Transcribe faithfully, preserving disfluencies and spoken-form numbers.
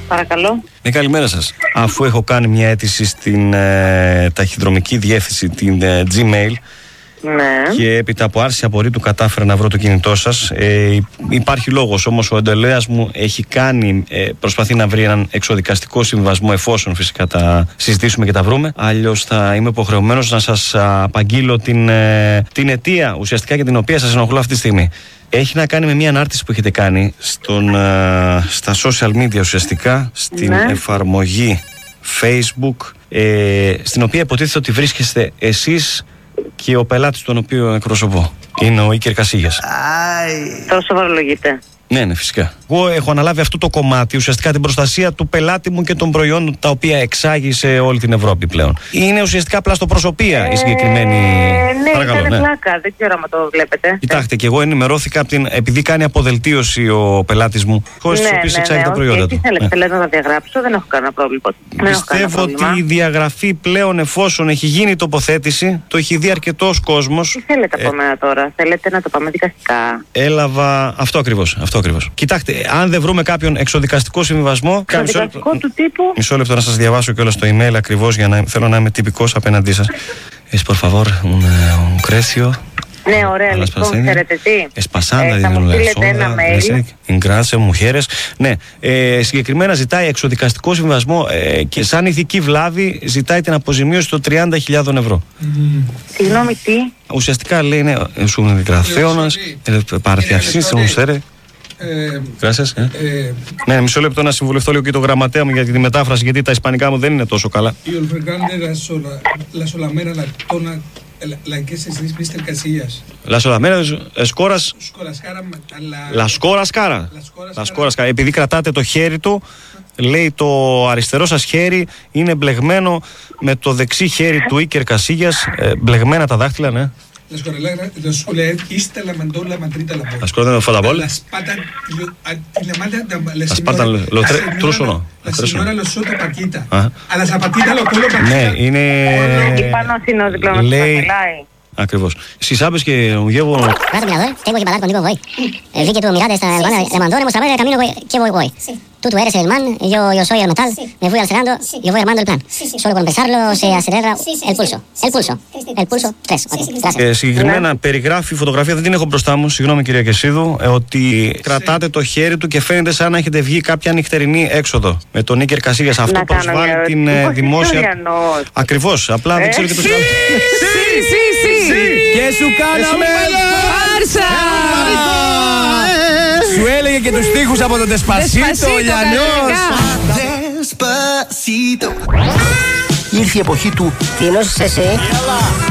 Παρακαλώ. Ναι, καλημέρα σας. Αφού έχω κάνει μια αίτηση στην ε, ταχυδρομική διεύθυνση, την ε, Gmail, ναι. Και έπειτα από άρση απορρίτου κατάφερα να βρω το κινητό σας. Ε, υπάρχει λόγος, όμως ο εντολέας μου έχει κάνει, ε, προσπαθεί να βρει έναν εξοδικαστικό συμβασμό, εφόσον φυσικά τα συζητήσουμε και τα βρούμε. Αλλιώς θα είμαι υποχρεωμένος να σας απαγγείλω την, ε, την αιτία ουσιαστικά για την οποία σας ενοχλώ αυτή τη στιγμή. Έχει να κάνει με μια ανάρτηση που έχετε κάνει στον, ε, στα social media ουσιαστικά, στην ναι. εφαρμογή Facebook, ε, στην οποία υποτίθεται ότι βρίσκεστε εσείς και ο πελάτης τον οποίο εκπροσωπώ. Είναι ο Ίκερ Κασίγιας. Τόσο σοβαρολογείτε. Ναι, ναι, φυσικά. Εγώ έχω αναλάβει αυτό το κομμάτι, ουσιαστικά την προστασία του πελάτη μου και των προϊόντων τα οποία εξάγει σε όλη την Ευρώπη πλέον. Είναι ουσιαστικά πλαστοπροσωπία ε, η συγκεκριμένη. Ναι, Παρακαλώ, ήταν ναι. πλάκα, δεν ξέρω αν το βλέπετε. Κοιτάξτε, και εγώ ενημερώθηκα από την, επειδή κάνει αποδελτίωση ο πελάτης μου, χωρίς τις οποίες εξάγει τα προϊόντα του. Τι θέλετε, ναι. θέλετε να τα διαγράψω, δεν έχω κανένα πρόβλημα. Πιστεύω ότι η διαγραφή πλέον, εφόσον έχει γίνει τοποθέτηση, το έχει δει αρκετός κόσμος. Τι θέλετε από μένα τώρα, θέλετε να το πάμε δικαστικά? Έλαβα. Αυτό ακριβώς. Αυτό ακριβώς. Κοιτάξτε, αν δεν βρούμε κάποιον εξοδικαστικό συμβιβασμό. Εξοδικαστικό του τύπου. Μισό λεπτό να σας διαβάσω κιόλας το email ακριβώς για να θέλω να είμαι τυπικός απέναντί σας. Es por favor, un, un crecio. Ναι, ωραία, λοιπόν, ξέρετε τι. Εσπασάντα, ε, θα μου στείλετε ένα mail. Grazie, mujeres. Ναι, ε, συγκεκριμένα ζητάει εξοδικαστικό συμβασμό ε, και σαν ηθική βλάβη ζητάει την αποζημίωση των τριάντα χιλιάδες ευρώ. Συγγνώμη, τι. Ουσιαστικά λέει, ναι, σου είναι δικαθέωνας, παραθιαυσής, ονουσέρε. Gracias. Ναι, μισό λεπτό να συμβουλευτώ λίγο και το γραμματέα μου για τη μετάφραση, γιατί τα ισπανικά μου δεν είναι τόσο καλά. La solamera escoras. La scoras cara. La scoras cara. Επειδή κρατάτε το χέρι του, λέει το αριστερό σας χέρι είναι μπλεγμένο με το δεξί χέρι του Ίκερ Κασίγιας, μπλεγμένα τα δάχτυλα, ναι. Las correísta la mandó la matrita la Las cortan los fútbol. Las patas la manda la Las patas los tres o no. La señora lo sota Paquita. A la zapatita lo colo Paquita. Ναι, είναι. Εκεί πάνω είναι ο διπλωματικός που μιλάει. Ακριβώς. Στις άπες και llevo. Gracias, mirador. Tengo que hablar contigo, voy. Vi que tu mirada esta hermana le mandó, le mostraba el camino que voy, voy. Tú, tú eres el man, yo, yo soy el metal. Me fui acelerando, yo voy armando el plan. Solo con pensarlo se acelera el pulso. El pulso. El pulso tres. Okay, gracias. Συγκεκριμένα περιγράφει η φωτογραφία, δεν την έχω μπροστά μου, συγγνώμη κυρία Κεσίδου, ότι κρατάτε το χέρι του και φαίνεται σαν να έχετε βγει κάποια νυχτερινή έξοδο με τον Ίκερ Κασίγιας. Αυτό προσβάλλει την δημόσια. Ακριβώς. Απλά δεν ξέρω και το κάνω. Και σου κάναμε φάρσα! Σου έλεγε και τους στίχους από τον Despacito, ο Λιανός. Ήρθε η εποχή του. Τι νόσες εσύ?